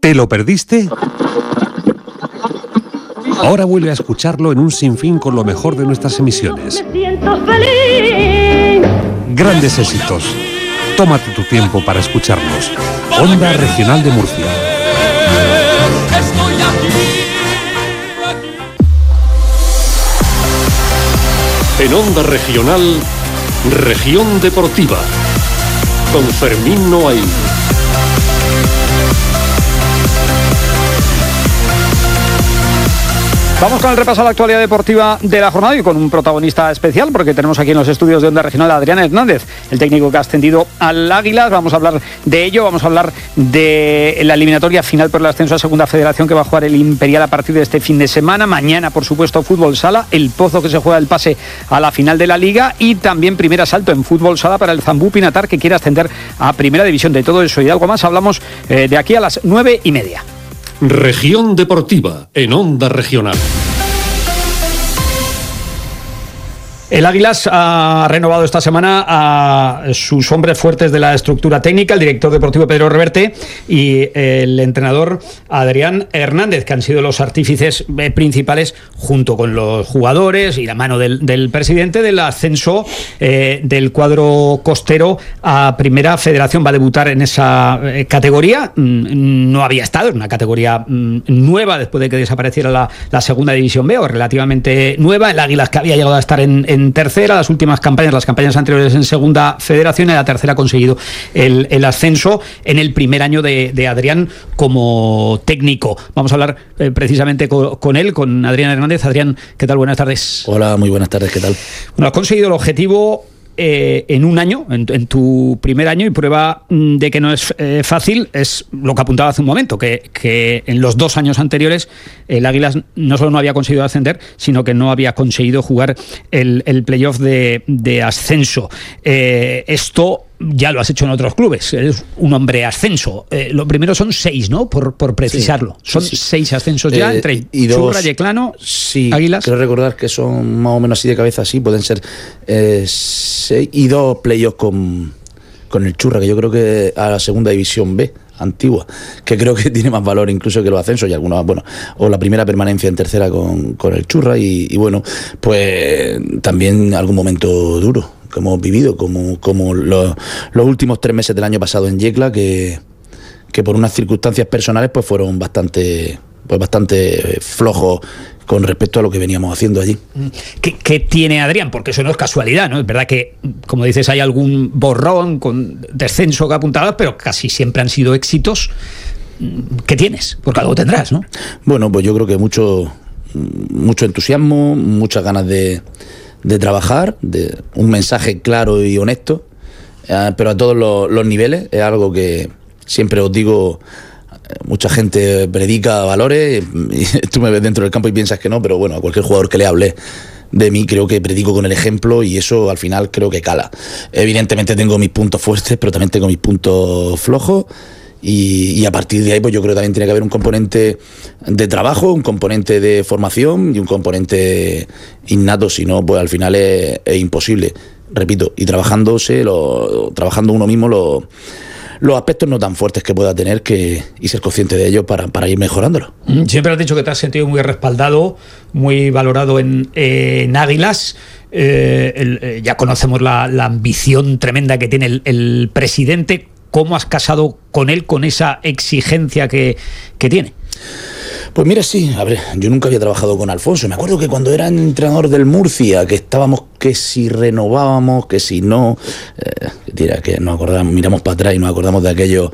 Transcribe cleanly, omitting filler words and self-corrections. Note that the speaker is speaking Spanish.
¿Te lo perdiste? Ahora vuelve a escucharlo en un sinfín con lo mejor de nuestras emisiones. Grandes éxitos. Tómate tu tiempo para escucharlos. Onda Regional de Murcia. En Onda Regional, Región Deportiva, con Fermín Noaín. Vamos con el repaso a la actualidad deportiva de la jornada y con un protagonista especial, porque tenemos aquí en los estudios de Onda Regional a Adrián Hernández, el técnico que ha ascendido al Águilas. Vamos a hablar de ello, vamos a hablar de la eliminatoria final por el ascenso a Segunda Federación que va a jugar el Imperial a partir de este fin de semana. Mañana, por supuesto, fútbol sala, el Pozo que se juega el pase a la final de la Liga y también primer asalto en fútbol sala para el Zambú Pinatar que quiere ascender a Primera División. De todo eso y algo más hablamos de aquí a las 9:30. Región Deportiva en Onda Regional. El Águilas ha renovado esta semana a sus hombres fuertes de la estructura técnica, el director deportivo Pedro Reverte y el entrenador Adrián Hernández, que han sido los artífices principales, junto con los jugadores y la mano del presidente, del ascenso del cuadro costero a Primera Federación. Va a debutar en esa categoría. No había estado en una categoría nueva después de que desapareciera la Segunda División B, o relativamente nueva. El Águilas, que había llegado a estar en tercera, las últimas campañas, las campañas anteriores en Segunda Federación, y la tercera ha conseguido el ascenso en el primer año de Adrián como técnico. Vamos a hablar precisamente con él, con Adrián Hernández. Adrián, ¿qué tal? Buenas tardes. Hola, muy buenas tardes, ¿qué tal? Bueno, has conseguido el objetivo en un año, en tu primer año, y prueba de que no es fácil es lo que apuntaba hace un momento, que en los 2 años anteriores el Águilas no solo no había conseguido ascender, sino que no había conseguido jugar el playoff de ascenso. Esto ya lo has hecho en otros clubes, eres un hombre ascenso. Lo primero son 6, ¿no? Por precisarlo. Sí, son 6 ascensos ya, entre Churra, Yeclano, sí, Águilas. Quiero recordar que son más o menos así de cabeza, sí, pueden ser 6 y 2 playoffs con el Churra, que yo creo que a la Segunda División B antigua, que creo que tiene más valor incluso que los ascensos, y algunos, bueno, o la primera permanencia en tercera con el Churra, y bueno, pues también algún momento duro que hemos vivido, como los últimos 3 meses del año pasado en Yecla, que por unas circunstancias personales pues fueron bastante flojos con respecto a lo que veníamos haciendo allí. ¿Qué tiene Adrián? Porque eso no es casualidad, ¿no? Es verdad que, como dices, hay algún borrón con descenso que apuntabas, pero casi siempre han sido éxitos. ¿Qué tienes? Porque algo tendrás, ¿no? Bueno, pues yo creo que mucho entusiasmo, muchas ganas de trabajar, de un mensaje claro y honesto, pero a todos los niveles. Es algo que siempre os digo. Mucha gente predica valores, y tú me ves dentro del campo y piensas que no, pero bueno, a cualquier jugador que le hable de mí creo que predico con el ejemplo, y eso al final creo que cala. Evidentemente tengo mis puntos fuertes, pero también tengo mis puntos flojos, y a partir de ahí pues yo creo que también tiene que haber un componente de trabajo, un componente de formación y un componente innato, si no pues al final es imposible, repito, y trabajando uno mismo los aspectos no tan fuertes que pueda tener y ser consciente de ellos para ir mejorándolo. Siempre has dicho que te has sentido muy respaldado, muy valorado en Águilas. Ya conocemos la ambición tremenda que tiene el presidente. ¿Cómo has casado con él, con esa exigencia que tiene? Pues mira, sí, a ver, yo nunca había trabajado con Alfonso. Me acuerdo que cuando era entrenador del Murcia, que estábamos que si renovábamos, que si no, que nos acordamos, miramos para atrás y nos acordamos de aquellos